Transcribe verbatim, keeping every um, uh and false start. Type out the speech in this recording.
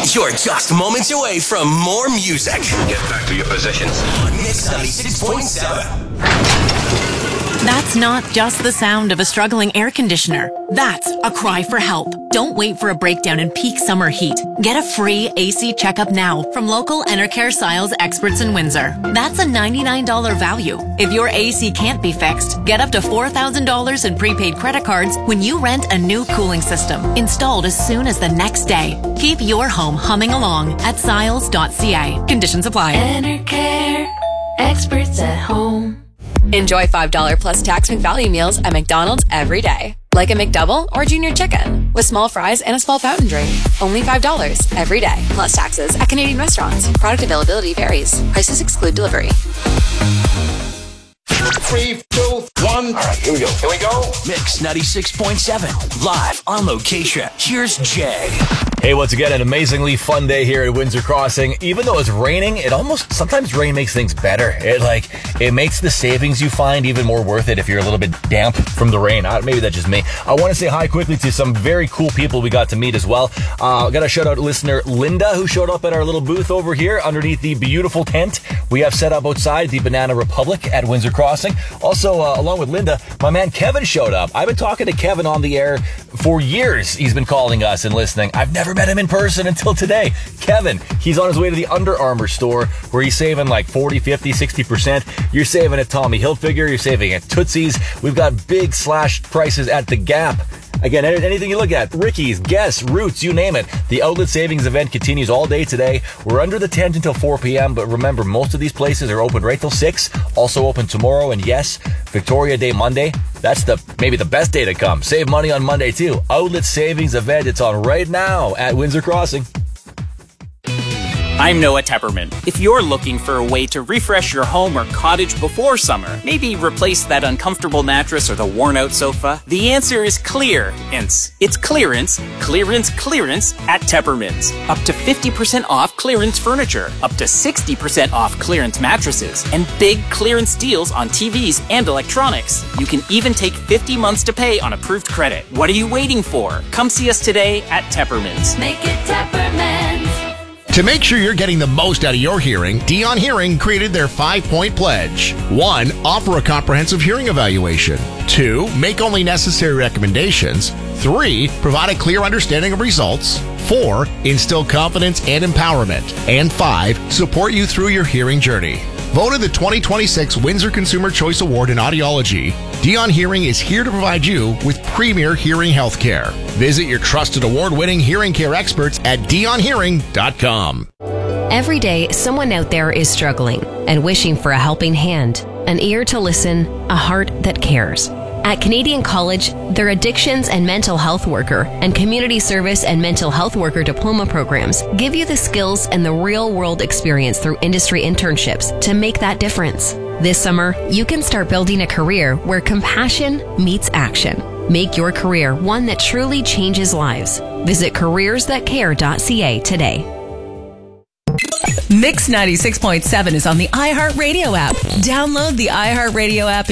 You're just moments away from more music. Get back to your positions. On Mix ninety-six point seven. That's not just the sound of a struggling air conditioner. That's a cry for help. Don't wait for a breakdown in peak summer heat. Get a free A C checkup now from local Enercare Siles experts in Windsor. That's a ninety-nine dollars value. If your A C can't be fixed, get up to four thousand dollars in prepaid credit cards when you rent a new cooling system, installed as soon as the next day. Keep your home humming along at siles dot c a. Conditions apply. Enercare, experts at home. Enjoy five dollars plus tax and value meals at McDonald's every day. Like a McDouble or Junior Chicken with small fries and a small fountain drink. Only five dollars every day plus taxes at Canadian restaurants. Product availability varies. Prices exclude delivery. Three, two, one. All right, here we go. Here we go. Mix ninety-six point seven. Live on location. Here's Jay. Hey, once again, an amazingly fun day here at Windsor Crossing. Even though it's raining, it almost, sometimes rain makes things better. It like, it makes the savings you find even more worth it if you're a little bit damp from the rain. Uh, maybe that's just me. I want to say hi quickly to some very cool people we got to meet as well. Uh, got to shout out listener Linda, who showed up at our little booth over here underneath the beautiful tent we have set up outside the Banana Republic at Windsor Crossing. Also, uh, along with Linda, my man Kevin showed up. I've been talking to Kevin on the air for years. He's been calling us and listening. I've never met him in person until today. Kevin, he's on his way to the Under Armour store where he's saving like forty, fifty, sixty percent. You're saving at Tommy Hilfiger. You're saving at Tootsie's. We've got big slash prices at the Gap. Again, anything you look at, Ricky's, Guess, Roots, you name it. The outlet savings event continues all day today. We're under the tent until four p.m., but remember, most of these places are open right till six. Also open tomorrow, and yes, Victoria Day Monday. That's the maybe the best day to come. Save money on Monday, too. Outlet savings event. It's on right now at Windsor Crossing. I'm Noah Tepperman. If you're looking for a way to refresh your home or cottage before summer, maybe replace that uncomfortable mattress or the worn-out sofa, the answer is clearance. It's clearance, clearance, clearance at Tepperman's. Up to fifty percent off clearance furniture, up to sixty percent off clearance mattresses, and big clearance deals on T Vs and electronics. You can even take fifty months to pay on approved credit. What are you waiting for? Come see us today at Tepperman's. Make it Tepperman's. To make sure you're getting the most out of your hearing, Dion Hearing created their five-point pledge. One, offer a comprehensive hearing evaluation. Two, make only necessary recommendations. Three, provide a clear understanding of results. Four, instill confidence and empowerment. And five, support you through your hearing journey. Voted the twenty twenty-six Windsor Consumer Choice Award in Audiology, Dion Hearing is here to provide you with premier hearing health care. Visit your trusted award-winning hearing care experts at dion hearing dot com. Every day, someone out there is struggling and wishing for a helping hand, an ear to listen, a heart that cares. At Canadian College, their addictions and mental health worker and community service and mental health worker diploma programs give you the skills and the real-world experience through industry internships to make that difference. This summer, you can start building a career where compassion meets action. Make your career one that truly changes lives. Visit careers that care dot c a today. Mix ninety-six point seven is on the iHeartRadio app. Download the iHeartRadio app